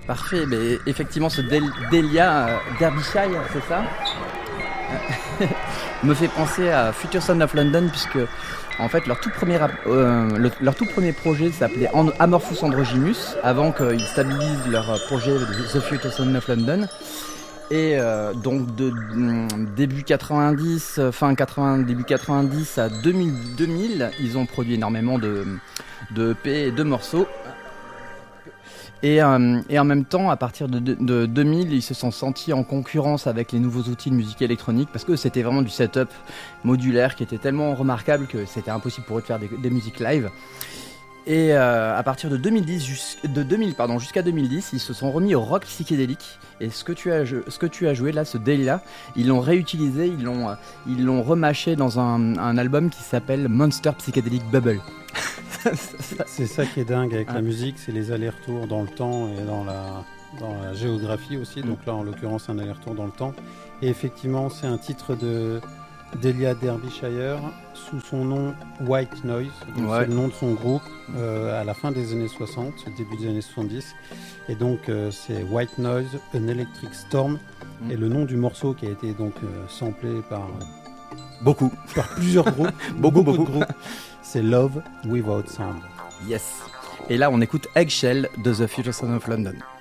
Parfait, mais effectivement ce Delia Derbyshire, c'est ça me fait penser à Future Sound of London, puisque en fait leur tout premier projet s'appelait Amorphous Androgynous, avant qu'ils stabilisent leur projet The Future Sound of London. Et donc de début 90, fin 80, début 90 à 2000, ils ont produit énormément de EP et de morceaux. Et en même temps, à partir de 2000, ils se sont sentis en concurrence avec les nouveaux outils de musique électronique, parce que c'était vraiment du setup modulaire qui était tellement remarquable que c'était impossible pour eux de faire des musiques live. Et à partir de 2000 jusqu'à 2010, ils se sont remis au rock psychédélique. Et ce que tu as joué là, ce Delia, ils l'ont réutilisé, ils l'ont remâché dans un album qui s'appelle Monster Psychedelic Bubble. C'est ça qui est dingue avec la musique, c'est les allers-retours dans le temps et dans la géographie aussi. Donc là, en l'occurrence, un aller-retour dans le temps. Et effectivement, c'est un titre de Delia Derbyshire sous son nom White Noise. Donc c'est le nom de son groupe à la fin des années 60, début des années 70. Et donc c'est White Noise, An Electric Storm. Et le nom du morceau qui a été donc samplé par plusieurs groupes, beaucoup de groupes, c'est Love Without Sound. Yes. Et là on écoute Eggshell de The Future Sound of London.